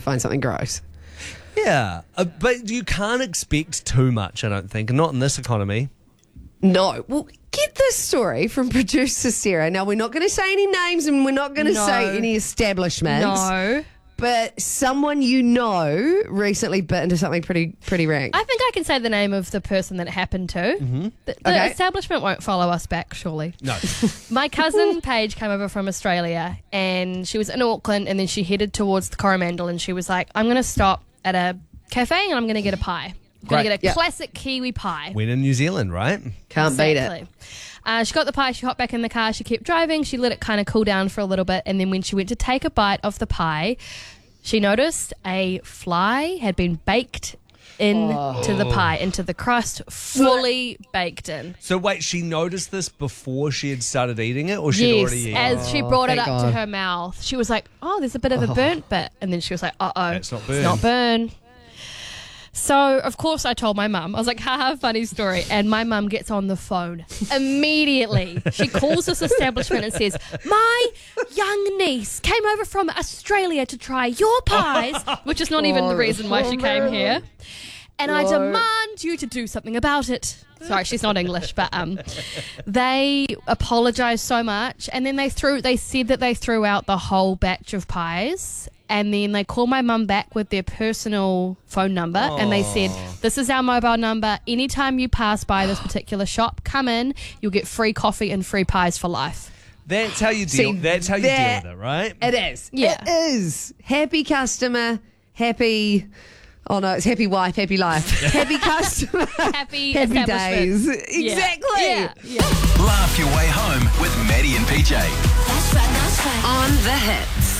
find something gross. Yeah, but you can't expect too much, I don't think, not in this economy. No. Well, get this story from producer Sarah. Now, we're not going to say any names and we're not going to say any establishments. No. But someone you know recently bit into something pretty rank. I think I can say the name of the person that it happened to. Mm-hmm. The establishment won't follow us back, surely. No. My cousin Paige came over from Australia and she was in Auckland and then she headed towards the Coromandel and she was like, I'm going to stop at a cafe and I'm going to get a pie. I'm going to get a classic Kiwi pie. When in New Zealand, right? Can't beat it. She got the pie, she hopped back in the car, she kept driving, she let it kind of cool down for a little bit, and then when she went to take a bite of the pie, she noticed a fly had been baked into the pie, into the crust, fully baked in. So wait, she noticed this before she had started eating it, or she'd already eaten it? As she brought it thank up God. to her mouth, she was like, oh, there's a bit of a burnt bit. And then she was like, uh-oh, It's not burn. It's not burn. So, of course, I told my mum. I was like, haha, funny story. And my mum gets on the phone immediately. She calls this establishment and says, my young niece came over from Australia to try your pies, which is not even the reason why she came here. And I demand you to do something about it. Sorry, she's not English, but they apologised so much. And then they said that they threw out the whole batch of pies. And then they called my mum back with their personal phone number and they said, this is our mobile number. Anytime you pass by this particular shop, come in. You'll get free coffee and free pies for life. That's how you deal. That's how you deal with it, right? It is. Yeah. It is. Happy customer, happy... Oh, no, it's happy wife, happy life. Happy customer, Happy happy establishment. days. Yeah. Exactly. Yeah. Laugh your way home with Maddie and PJ. That's right. On the Hits.